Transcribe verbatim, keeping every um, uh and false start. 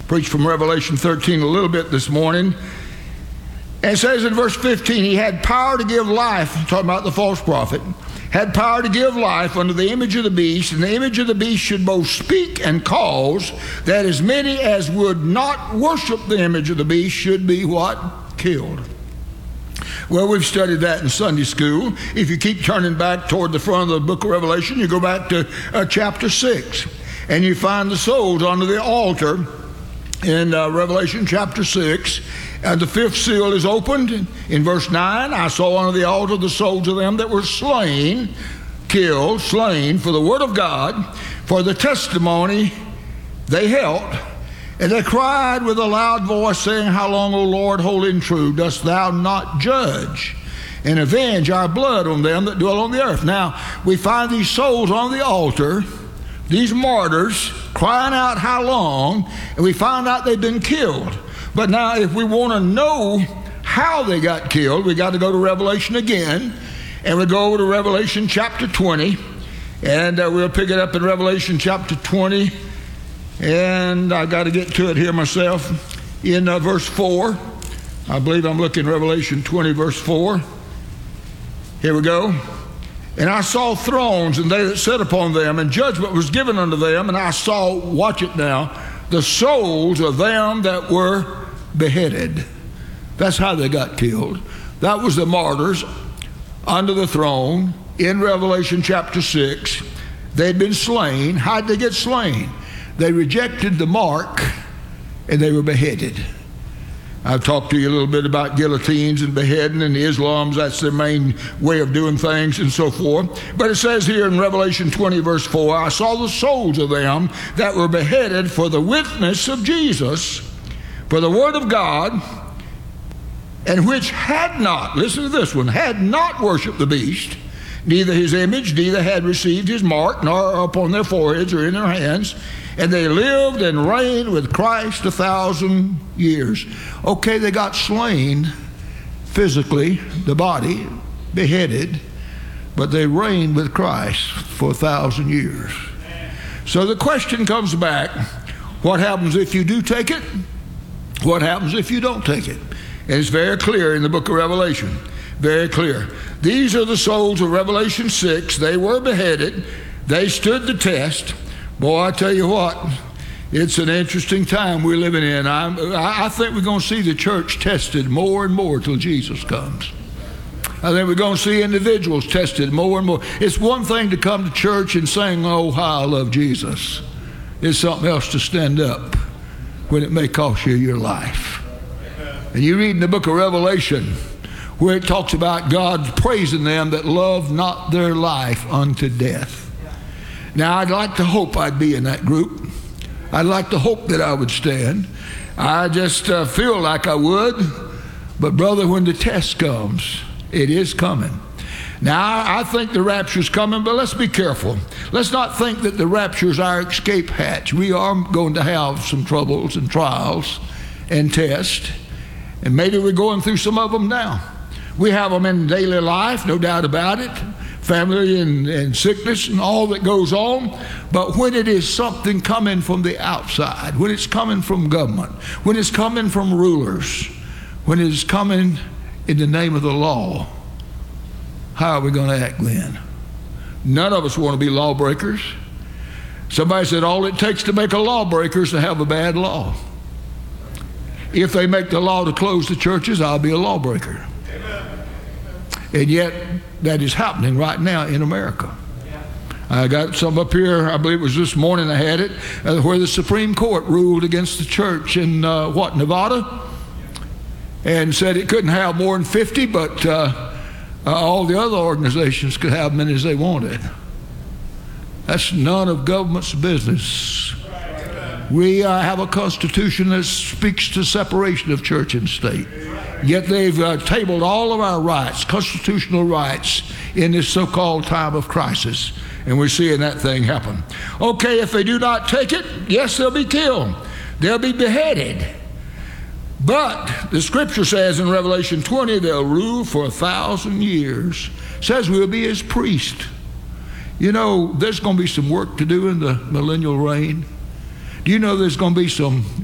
Preached from Revelation thirteen a little bit this morning. And it says in verse fifteen, he had power to give life, talking about the false prophet, had power to give life unto the image of the beast, and the image of the beast should both speak and cause that as many as would not worship the image of the beast should be what? Killed. Well, we've studied that in Sunday school. If you keep turning back toward the front of the book of Revelation, you go back to uh, chapter six, and you find the souls under the altar in uh, Revelation chapter six. And the fifth seal is opened in verse nine. I saw under the altar the souls of them that were slain, killed, slain for the word of God, for the testimony they held. And they cried with a loud voice, saying, How long, O Lord, holy and true, dost thou not judge and avenge our blood on them that dwell on the earth? Now, we find these souls on the altar, these martyrs, crying out, How long? And we find out they've been killed. But now, if we want to know how they got killed, we got to go to Revelation again, and we go over to Revelation chapter twenty, and uh, we'll pick it up in Revelation chapter twenty, and I got to get to it here myself in uh, verse four. I believe I'm looking at Revelation twenty, verse four. Here we go. And I saw thrones, and they that sat upon them, and judgment was given unto them, and I saw, watch it now, the souls of them that were beheaded. That's how they got killed. That was the martyrs under the throne in Revelation chapter six. They'd been slain. How'd they get slain? They rejected the mark and they were beheaded. I've talked to you a little bit about guillotines and beheading, and the Islams, that's their main way of doing things and so forth. But it says here in Revelation twenty, verse four, I saw the souls of them that were beheaded for the witness of Jesus, for the word of God, and which had not, listen to this one, had not worshipped the beast, neither his image, neither had received his mark, nor upon their foreheads or in their hands. And they lived and reigned with Christ a thousand years. Okay, they got slain physically, the body, beheaded, but they reigned with Christ for a thousand years. So the question comes back, what happens if you do take it? What happens if you don't take it? And it's very clear in the book of Revelation. Very clear. These are the souls of Revelation six. They were beheaded. They stood the test. Boy, I tell you what, it's an interesting time we're living in. I'm, I think we're going to see the church tested more and more till Jesus comes. I think we're going to see individuals tested more and more. It's one thing to come to church and sing, oh, how I love Jesus. It's something else to stand up when it may cost you your life. And you read in the book of Revelation where it talks about God praising them that love not their life unto death. Now, I'd like to hope I'd be in that group. I'd like to hope that I would stand. I just uh, feel like I would. But, brother, when the test comes, it is coming. Now, I think the rapture's coming, but let's be careful. Let's not think that the rapture's our escape hatch. We are going to have some troubles and trials and tests, and maybe we're going through some of them now. We have them in daily life, no doubt about it. Family and, and sickness and all that goes on. But when it is something coming from the outside, when it's coming from government, when it's coming from rulers, when it is coming in the name of the law, how are we going to act then? None of us want to be lawbreakers. Somebody said all it takes to make a lawbreaker is to have a bad law. If they make the law to close the churches, I'll be a lawbreaker. And yet, that is happening right now in America. I got some up here, I believe it was this morning I had it, uh, where the Supreme Court ruled against the church in, uh, what, Nevada? And said it couldn't have more than fifty, but uh, uh, all the other organizations could have many as they wanted. That's none of government's business. We uh, have a constitution that speaks to separation of church and state. Yet they've uh, tabled all of our rights, constitutional rights, in this so-called time of crisis. And we're seeing that thing happen. Okay, if they do not take it, yes, they'll be killed. They'll be beheaded. But the scripture says in Revelation twenty, they'll rule for a thousand years. It says we'll be his priest. You know, there's going to be some work to do in the millennial reign. Do you know there's going to be some